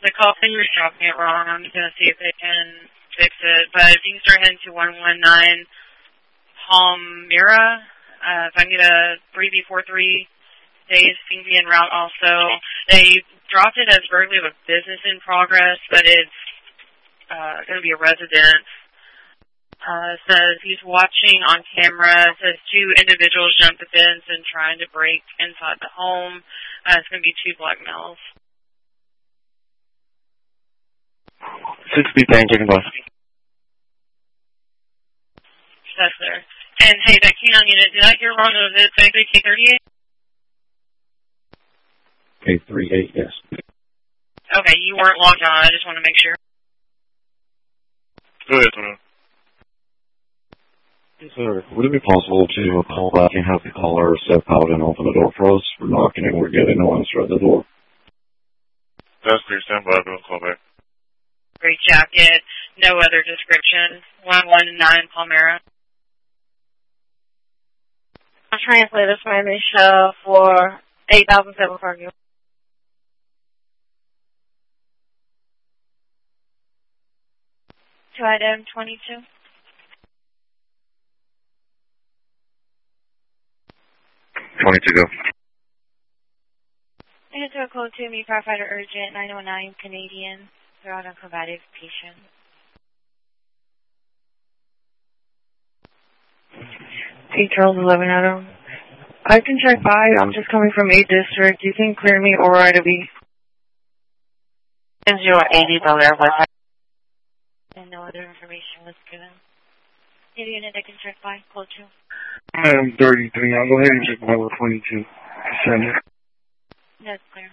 The call finger's dropping it wrong. I'm going to see if they can fix it. But if you can start heading to 119 Palmyra, if I can get a 3B43 days, you can be en route also. They dropped it as verbally of a business in progress, but it's going to be a resident. Says he's watching on camera. Says 2 individuals jumped the fence and trying to break inside the home. It's going to be 2 black males. 6B Payne, taking bus. That's there. And hey, that K9 unit, did I hear wrong? Was it K38? K38, yes. Okay, you weren't logged on. I just want to make sure. Go ahead, Tony. Sir, would it be possible to call back and have the caller step out and open the door for us? We're knocking and we're getting no answer at the door. That's clear. Stand by. We'll call back. Great jacket. No other description. 119 Palmyra. I'll translate this Spanish for 8007 Cargill. To item 22. 22, go. Into a code 2, me firefighter urgent, 909 Canadian, they're on a combative patient. Hey, Charles 11 Adam. I can check by. I'm just coming from A District. You can clear me or right away. 080 Bel-Air West. And no other information was given. Any unit that can check by, code 2. I'm 33. I'll go ahead and check by with 22. Send it. That's clear.